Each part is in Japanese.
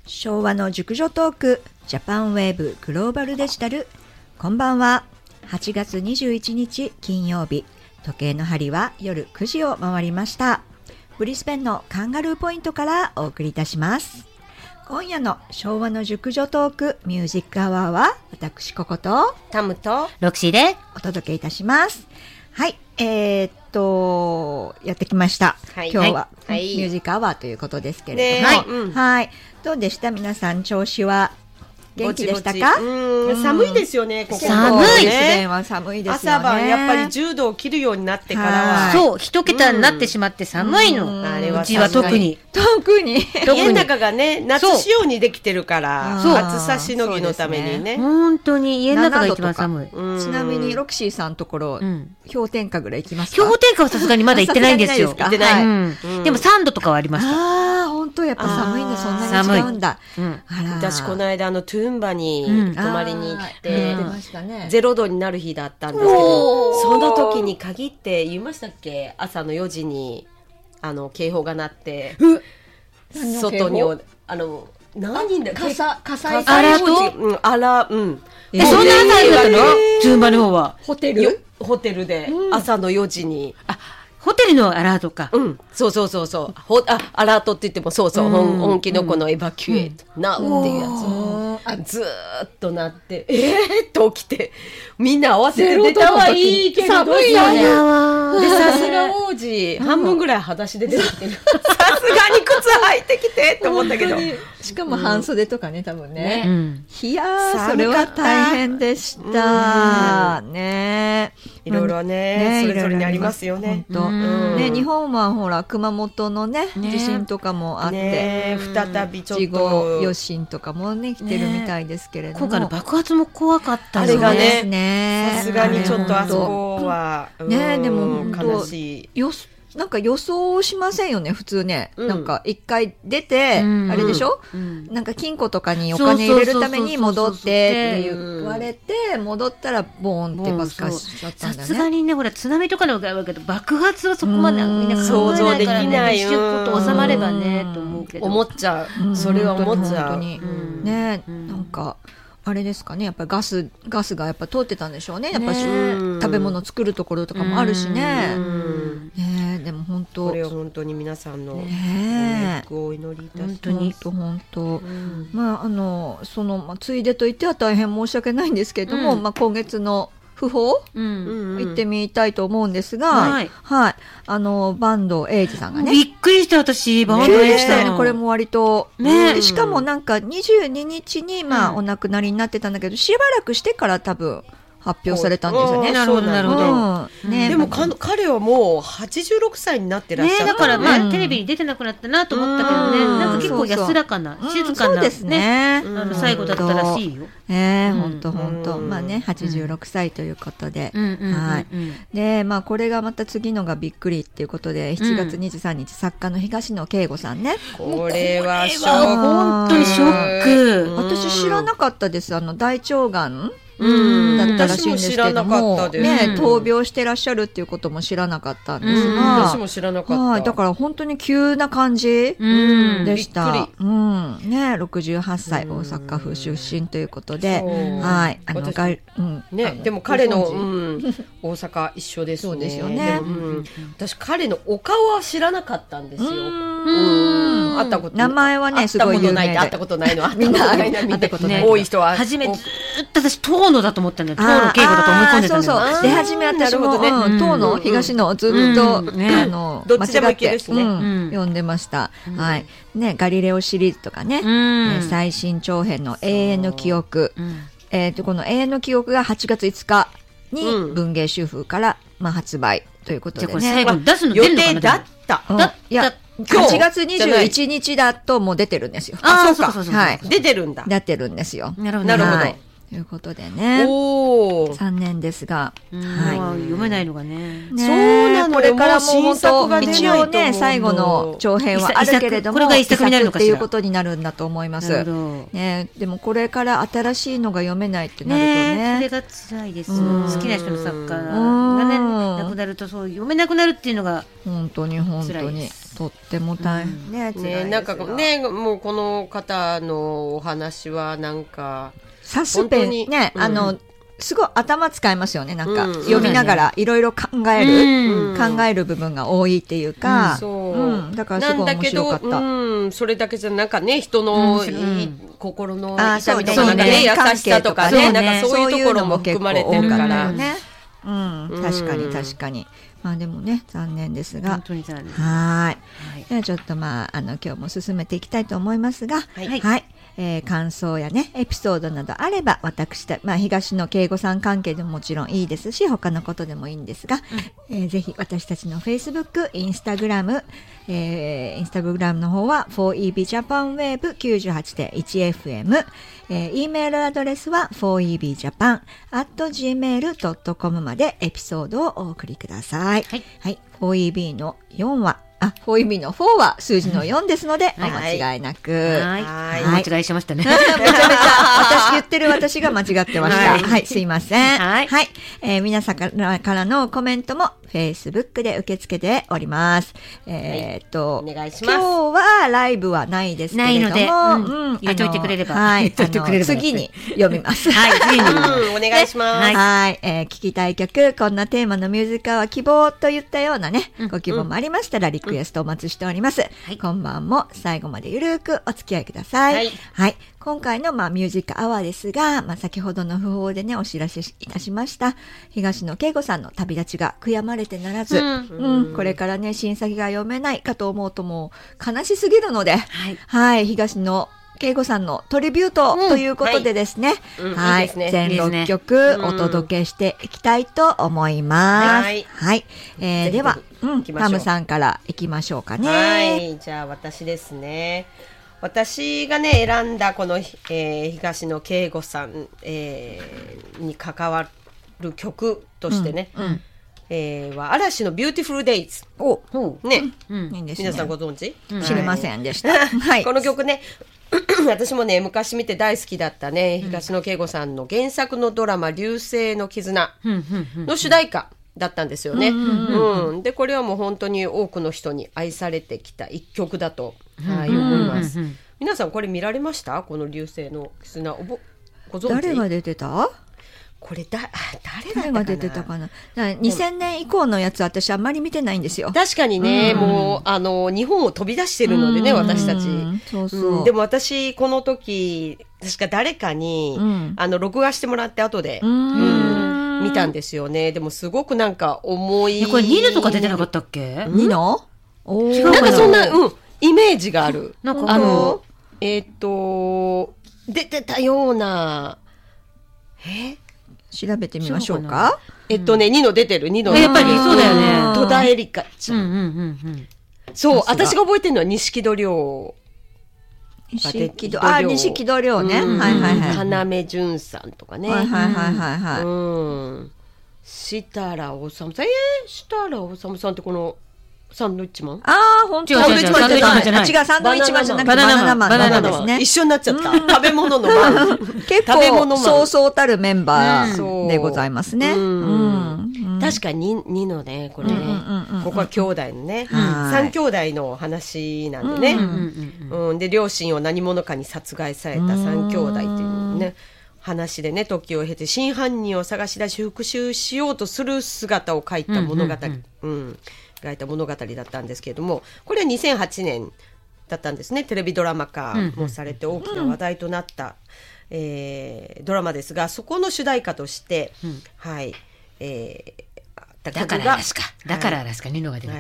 昭和の熟女トークジャパンウェーブグローバルデジタル。こんばんは。8月21日金曜日、時計の針は夜9時を回りました。ブリスベンのカンガルーポイントからお送りいたします。今夜の昭和の熟女トークミュージックアワーは、私ココとタムとロクシーでお届けいたします。はい、やってきました、 はい、 今日は、 はい、 ミュージックアワーということですけれども、はい、どうでした皆さん、調子は元気でしたか？ 寒いですよね、ここ寒いですね。寒いですよね。 朝晩やっぱり10度を切るようになってからは、 そう一桁になってしまって寒いの。うちは特に家の中がね、夏仕様にできてるから暑さしのぎのためにね、 本当に家の中が一番寒い。 ちなみにロクシーさんのところ、氷点下ぐらい行きますか？ 氷点下はさすがにまだ行ってないんですよ。 行ってない。 でも3度とかはありました。 ああ、本当やっぱ寒いんだ。そんなに違うんだ。 私この間トゥンバに泊まりに行って0度になる日だったんですけど、その時に限って言いましたっけ、朝の4時に警報が鳴って、外に何だ火災アラート、 そんな朝だったの？ トゥンバの方はホテルで朝の4時に、 ホテルのアラートか。 そうアラートって言っても本気のこのエバキュエートナウっていうやつずーっとなって、っと起きて、みんな合わせて出たはいいけど寒いよね。でさすが王子半分ぐらい裸足で出てきてる。さすがに靴履いてきてって思ったけど、 しかも半袖とかね、多分ね。いやー、それは大変でしたね。 いろいろね、それぞれにありますよね。 ね、日本はほら熊本のね地震とかもあって、 再びちょっと事後余震とかもね来てるみたいですけれども、 今回の爆発も怖かったですね。あれがね、 さすがにちょっとあそこはね、でも悲しい。 なんか予想しませんよね、普通ね。なんか一回出て、あれでしょ、なんか金庫とかにお金入れるために戻ってって言われて、戻ったらボーンって爆発しちゃったんだよね。 さすがにね、ほら津波とかのがあるけど、爆発はそこまでみんな考えないからね、一瞬こと収まればねと思うけど、 思っちゃう。それは思っちゃう。 本当にね、なんかあれですかね、やっぱりガスがやっぱ通ってたんでしょうね。やっぱ食べ物作るところとかもあるしね。でも本当、 これは本当に皆さんのごお祈りいたします。 本当。まあついでと言っては大変申し訳ないんですけれども、まあ今月の訃報、行ってみたいと思うんですが、バンドエイジさんがね、 びっくりした。私バンドエイジさん、 これも割としかもなんか22日にお亡くなりになってたんだけど、しばらくしてから多分発表されたんですよね。 なるほどなるほど。 でも彼はもう86歳になってらっしゃる。 だからまあテレビに出てなくなったなと思ったけどね、なんか結構安らかな静かなね最後だったらしいよ。 本当まあね、86歳ということで、でまあこれがまた次のがびっくりっていうことで、7月23日作家の東野圭吾さんね。 これは本当にショック。 私知らなかったです。大腸がんだったらしいんですけども、闘病してらっしゃるっていうことも知らなかったんですが、 私も知らなかった。 だから本当に急な感じでした。68歳、大阪府出身ということで、 でも彼の大阪一緒ですね。そうですよね。私彼のお顔は知らなかったんですよ。会ったこと名前はねすごい有名で、 会ったことないのみんな会ったことない。 多い人は初めずっと私遠野だと思ったんだよ。遠野圭吾だと思い込んでたんだよ。 そうで、初め私も遠野東野ずっとどっちでもいけるしね読んでました。ガリレオシリーズとかね、最新長編の永遠の記憶、この永遠の記憶が8月5日に文芸秋風から発売ということでね。 これ最後に出すの予定だった。 いや8月21日だともう出てるんですよ。 そうか。出てるんだ。 出てるんですよ。 なるほど。 ということでね、 おー、 残念ですが、 はい、読めないのがね。 ねそうなのよ、 これからももう新作が出ないと思うの一応ね、最後の長編はあるけれども、 これが一作になるのかしらっていうことになるんだと思います。 なるほど。 ね、でもこれから新しいのが読めないってなるとね。 それが辛いです。 うん好きな人の作家うんがね、亡くなるとそう読めなくなるっていうのが本当に辛いにです。 とっても大変ね、辛いですがなんかね、もうこの方のお話はなんかサスペン本当にね、すごい頭使いますよね。なんか、 うん読みながらいろいろ考える、 うん考える部分が多いっていうか、 そうだからすごい面白かった。 なんだけど、それだけじゃなんかね、人の心の痛みとか、 そうねなんかね、優しさとかね、 そうねなんかそういうところも含まれてるから。 ね。確かに確かに。まあでもね、残念ですが。 本当に残念。 はい。ではちょっと今日も進めていきたいと思いますが、はい。感想やね、エピソードなどあれば、私た東野圭吾さん関係でももちろんいいですし、他のことでもいいんですが、ぜひ私たちの Facebook、インスタグラムの方は 4EB Japan Web 98.1FM、E メールアドレスは 4ebjapan@gmail.com までエピソードをお送りください。はい。4EB の4は、4EB の4は数字の4ですので、お間違いなく。 はい。間違いしましたね。 めちゃめちゃ言ってる私が間違ってました。はい、すいません。はい。皆さんからのコメントも Facebook で受け付けております。 お願いします。 今日はライブはないですけれども、 ないので、入れといてくれれば。 はい。次に読みます。 はい、次に。 お願いします。 はい。聞きたい曲、こんなテーマのミュージカルは希望といったようなね、ご希望もありましたらリクエストお待ちしております。今晩も最後までゆるくお付き合いください。はい。今回のミュージックアワーですが、先ほどの訃報でね、お知らせいたしました。東野圭吾さんの旅立ちが悔やまれてならず、これからね、新作が読めないかと思うともう悲しすぎるので、はい、東野圭吾さんのトリビュートということでですね、はい、全6曲お届けしていきたいと思います。はい。では、タムさんからいきましょうかね。 はい、じゃあ私ですね。私がね選んだこの、東野圭吾さん、に関わる曲としてね、は嵐のビューティフルデイズ。ね、皆さんご存知？ 知りませんでした。はい。 この曲ね、私もね昔見て大好きだったね、東野圭吾さんの原作のドラマ流星の絆の主題歌だったんですよね。でこれはもう本当に多くの人に愛されてきた一曲だと、思います。皆さんこれ見られました？この流星の絆ご存知？ 誰が出てた？ これ誰が出てたかな。2000年以降のやつ私あんまり見てないんですよ。 確かにね、もう日本を飛び出してるのでね、私たち。でも私この時確か誰かに、録画してもらって後で見たんですよね。でもすごくなんか重い。 これニノとか出てなかったっけ？ ニノ？ なんかそんなイメージがある。 なんか出てたような。 調べてみましょうか。 ニノ出てる。ニノ。 やっぱりそうだよね。 戸田恵梨香ちゃん。そう、私が覚えてるのは錦戸亮。 錦戸亮ね。 要潤さんとかね。設楽治さん。設楽治さんってこのサンドイッチマン？ 本当だ。サンドイッチマンじゃない。違う、サンドイッチマンじゃなくてバナナマンですね。 一緒になっちゃった。食べ物のマン。 結構そうそうたるメンバーでございますね。 確かにニノね、これね。ここは兄弟のね。3兄弟の話なんでね。で、両親を何者かに殺害された3兄弟っていうね。話でね、時を経て真犯人を探し出し復讐しようとする姿を描いた物語。描いた物語だったんですけれども、これは2008年だったんですね。テレビドラマ化もされて大きな話題となった、ドラマですが、そこの主題歌として、 だから嵐かニノが出るから。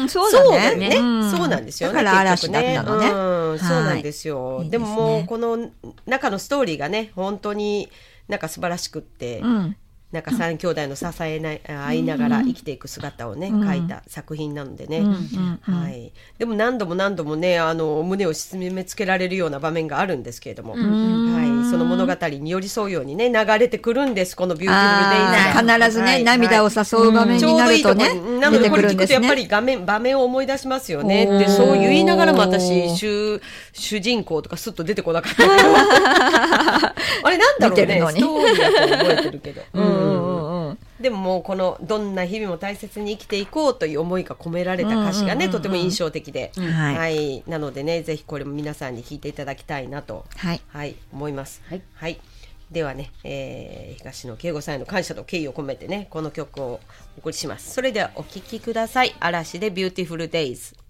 そうだね。 そうなんですよね。 だから嵐だったのね。 そうなんですよ。でももうこの中のストーリーがね、本当になんか素晴らしくって、 なんか3兄弟の支え合いながら生きていく姿をね、描いた作品なのでね、はい、でも何度もね胸を締め付けられるような場面があるんですけれども、はい、その物語に寄り添うようにね流れてくるんです、このビューティフルデイズが。 必ずね、涙を誘う場面になるとね、 なのでこれ聞くとやっぱり場面を思い出しますよねってそう言いながらも私主人公とかスッと出てこなかったけどあれなんだろうね、ストーリーだと覚えてるけどでももうこのどんな日々も大切に生きていこうという思いが込められた歌詞がね、とても印象的で、はい、なのでねぜひこれも皆さんに聴いていただきたいなと、はいはい、思います、はいはい、ではね、東野圭吾さんへの感謝と敬意を込めてねこの曲をお送りします。それではお聴きください。嵐でビューティフルデイズ。